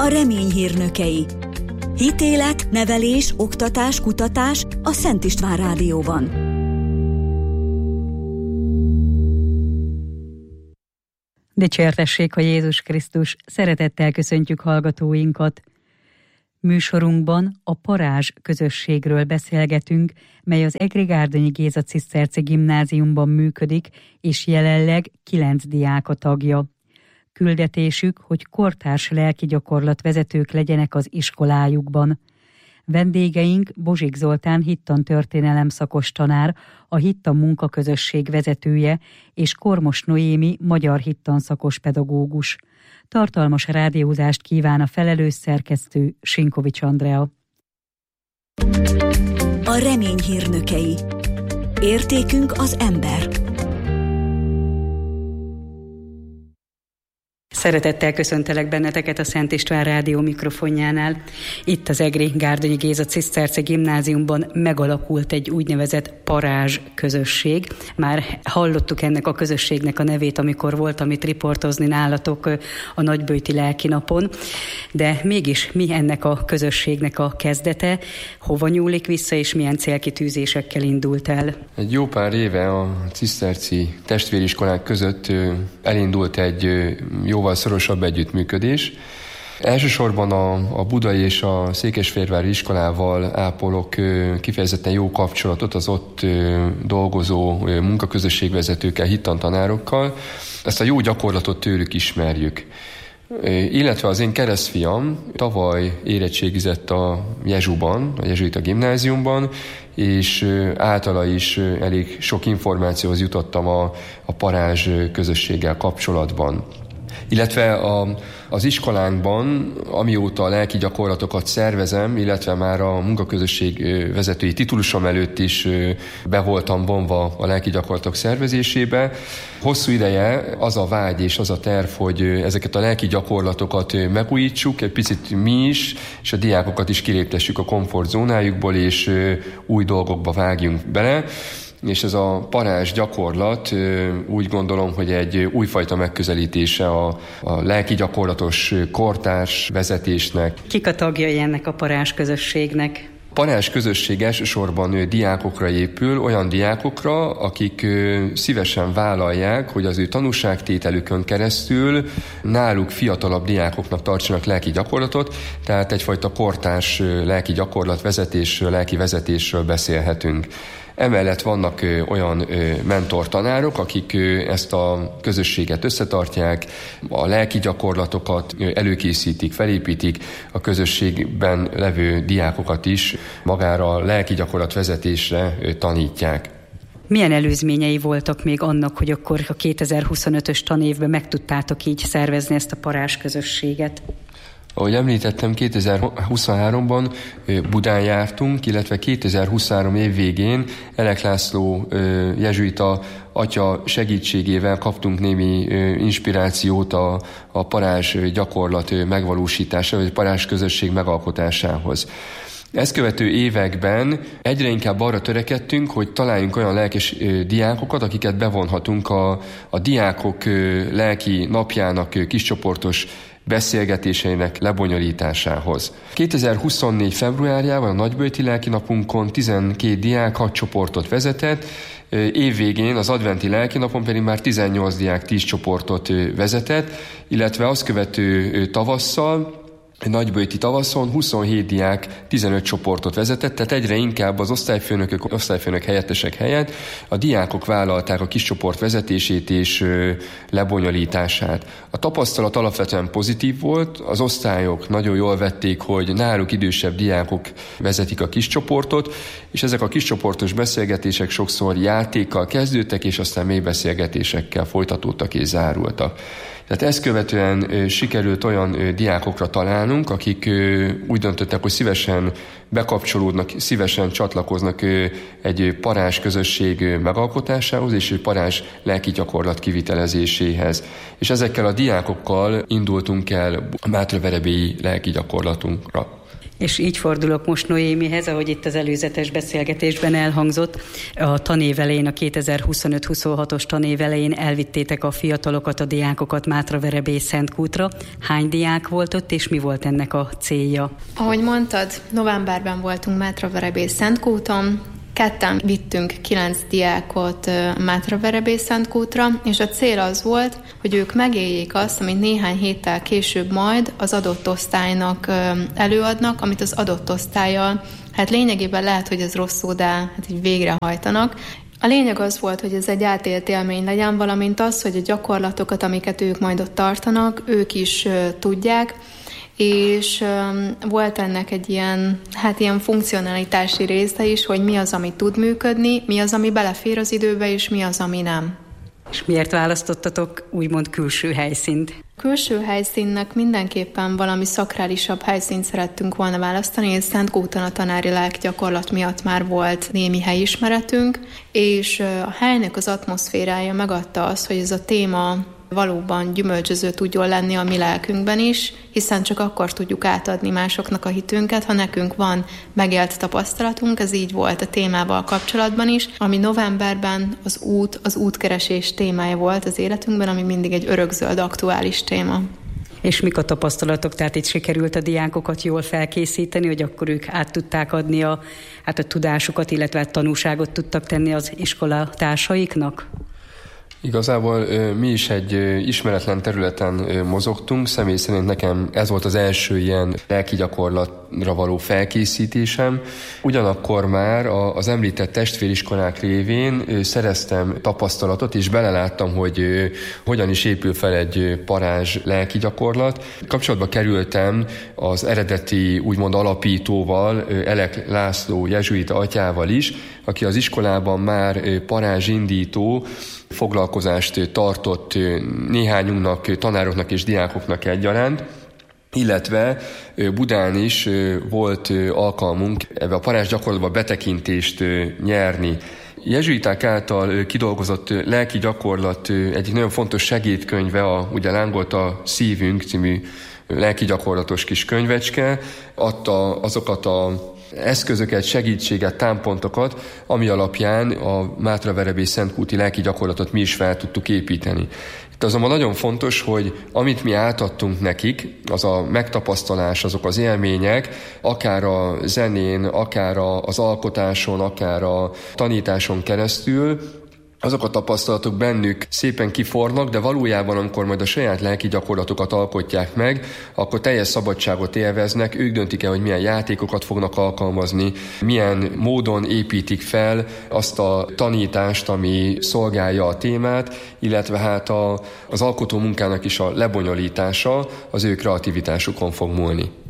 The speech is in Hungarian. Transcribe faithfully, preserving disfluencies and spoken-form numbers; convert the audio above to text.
A remény hírnökei. Hitélet, nevelés, oktatás, kutatás a Szent István Rádióban. Dicsértessék a Jézus Krisztus, szeretettel köszöntjük hallgatóinkat. Műsorunkban a Parázs közösségről beszélgetünk, mely az Egri Gárdonyi Géza Ciszterci Gimnáziumban működik, és jelenleg kilenc diák a tagja. Küldetésük, hogy kortárs lelki gyakorlatvezetők legyenek az iskolájukban. Vendégeink Bozsik Zoltán hittantörténelem szakos tanár, a Hittan munkaközösség vezetője, és Kormos Noémi magyar hittanszakos pedagógus. Tartalmas rádiózást kíván a felelős szerkesztő, Sinkovics Andrea. A remény hírnökei. Értékünk az ember. Szeretettel köszöntelek benneteket a Szent István Rádió mikrofonjánál. Itt az Egri Gárdonyi Géza Ciszterci Gimnáziumban megalakult egy úgynevezett Parázs közösség. Már hallottuk ennek a közösségnek a nevét, amikor voltam itt riportozni nálatok a Nagyböjti Lelkinapon. De mégis mi ennek a közösségnek a kezdete? Hova nyúlik vissza, és milyen célkitűzésekkel indult el? Egy jó pár éve a ciszterci testvériskolák között elindult egy jóval szorosabb együttműködés. Elsősorban a, a budai és a székesfehérvári iskolával ápolok kifejezetten jó kapcsolatot az ott dolgozó munkaközösségvezetőkkel, hittantanárokkal. Ezt a jó gyakorlatot tőlük ismerjük. Illetve az én keresztfiam tavaly érettségizett a Jezsuban, a Jezsuita Gimnáziumban, és általa is elég sok információhoz jutottam a, a Parázs közösséggel kapcsolatban. Illetve a, az iskolánkban, amióta a lelki gyakorlatokat szervezem, illetve már a munkaközösség vezetői titulusom előtt is be voltam vonva a lelki gyakorlatok szervezésébe. Hosszú ideje az a vágy és az a terv, hogy ezeket a lelki gyakorlatokat megújítsuk, egy picit mi is, és a diákokat is kiléptessük a komfortzónájukból, és új dolgokba vágjunk bele. És ez a parázs gyakorlat úgy gondolom, hogy egy újfajta megközelítése a, a lelki gyakorlatos kortárs vezetésnek. Kik a tagjai ennek a parázs közösségnek? A parázs közösség elsősorban diákokra épül, olyan diákokra, akik szívesen vállalják, hogy az ő tanúságtételükön keresztül náluk fiatalabb diákoknak tartsanak lelki gyakorlatot, tehát egyfajta kortárs lelki gyakorlatvezetésről, lelki vezetésről beszélhetünk. Emellett vannak ö, olyan ö, mentortanárok, akik ö, ezt a közösséget összetartják, a lelki gyakorlatokat ö, előkészítik, felépítik, a közösségben levő diákokat is magára a lelki gyakorlatvezetésre ö, tanítják. Milyen előzményei voltak még annak, hogy akkor a kétezer-huszonötös tanévben meg tudtátok így szervezni ezt a parázs közösséget? Ahogy említettem, kétezer-huszonháromban Budán jártunk, illetve kétezer-huszonhárom év végén Elek László jezsuita atya segítségével kaptunk némi inspirációt a, a parázs gyakorlat megvalósítása, vagy a parázs közösség megalkotásához. Ezt követő években egyre inkább arra törekedtünk, hogy találjunk olyan lelkes diákokat, akiket bevonhatunk a, a diákok lelki napjának kiscsoportos beszélgetéseinek lebonyolításához. kétezer-huszonnégy februárjában a Nagyböjti Lelkinapunkon tizenkét diák hat csoportot vezetett, évvégén az adventi lelkinapon pedig már tizennyolc diák tíz csoportot vezetett, illetve azt követő tavasszal, Nagyböjti tavaszon huszonhét diák tizenöt csoportot vezetett, tehát egyre inkább az osztályfőnökök, osztályfőnök helyettesek helyett a diákok vállalták a kis csoport vezetését és lebonyolítását. A tapasztalat alapvetően pozitív volt, az osztályok nagyon jól vették, hogy náluk idősebb diákok vezetik a kis csoportot, és ezek a kis csoportos beszélgetések sokszor játékkal kezdődtek, és aztán mély beszélgetésekkel folytatódtak és zárultak. Tehát ezt követően sikerült olyan diákokra találnunk, akik úgy döntöttek, hogy szívesen bekapcsolódnak, szívesen csatlakoznak egy parázs közösség megalkotásához és egy parázs lelki gyakorlat kivitelezéséhez. És ezekkel a diákokkal indultunk el a Mátraverebélyi lelki gyakorlatunkra. És így fordulok most Noémihez, ahogy itt az előzetes beszélgetésben elhangzott. A tanév elején, a kétezer-huszonöt huszonhatos tanév elején elvittétek a fiatalokat, a diákokat Mátraverebély-Szentkútra. Hány diák volt ott, és mi volt ennek a célja? Ahogy mondtad, novemberben voltunk Mátraverebély-Szentkúton, ketten vittünk kilenc diákot Mátraverebély-Szentkútra, és a cél az volt, hogy ők megéljék azt, amit néhány héttel később majd az adott osztálynak előadnak, amit az adott osztállyal, hát lényegében lehet, hogy ez rosszul, de hát így végrehajtanak. A lényeg az volt, hogy ez egy átélt élmény legyen, valamint az, hogy a gyakorlatokat, amiket ők majd ott tartanak, ők is tudják, és um, volt ennek egy ilyen, hát ilyen funkcionalitási része is, hogy mi az, ami tud működni, mi az, ami belefér az időbe, és mi az, ami nem. És miért választottatok úgymond külső helyszínt? Külső helyszínnek mindenképpen valami szakrálisabb helyszínt szerettünk volna választani, és Szentkúton a tanári lelkgyakorlat miatt már volt némi helyismeretünk, és a helynek az atmoszférája megadta azt, hogy ez a téma valóban gyümölcsöző tudjon lenni a mi lelkünkben is, hiszen csak akkor tudjuk átadni másoknak a hitünket, ha nekünk van megélt tapasztalatunk, ez így volt a témával kapcsolatban is, ami novemberben az út, az útkeresés témája volt az életünkben, ami mindig egy örökzöld aktuális téma. És mik a tapasztalatok? Tehát itt sikerült a diákokat jól felkészíteni, hogy akkor ők át tudták adni a, hát a tudásukat, illetve a tanúságot tudtak tenni az iskola társaiknak? Igazából mi is egy ismeretlen területen mozogtunk, személy szerint nekem ez volt az első ilyen lelki gyakorlatra való felkészítésem. Ugyanakkor már az említett testvériskolák révén szereztem tapasztalatot, és beleláttam, hogy hogyan is épül fel egy parázs lelki gyakorlat. Kapcsolatba kerültem az eredeti úgymond alapítóval, Elek László jezsuita atyával is, aki az iskolában már parázsindító foglalkozást tartott néhányunknak, tanároknak és diákoknak egyaránt, illetve Budán is volt alkalmunk ebbe a parázs gyakorlatba betekintést nyerni. Jezsuiták által kidolgozott lelki gyakorlat egyik nagyon fontos segédkönyve, a, ugye Lángolt a szívünk című lelki gyakorlatos kis könyvecske, adta azokat a eszközöket, segítséget, támpontokat, ami alapján a Mátraverebély-Szentkúti lelki gyakorlatot mi is fel tudtuk építeni. Itt azonban nagyon fontos, hogy amit mi átadtunk nekik, az a megtapasztalás, azok az élmények, akár a zenén, akár az alkotáson, akár a tanításon keresztül, azok a tapasztalatok bennük szépen kifornak, de valójában, amikor majd a saját lelki gyakorlatokat alkotják meg, akkor teljes szabadságot élveznek, ők döntik el, hogy milyen játékokat fognak alkalmazni, milyen módon építik fel azt a tanítást, ami szolgálja a témát, illetve hát a, az alkotó munkának is a lebonyolítása az ő kreativitásukon fog múlni.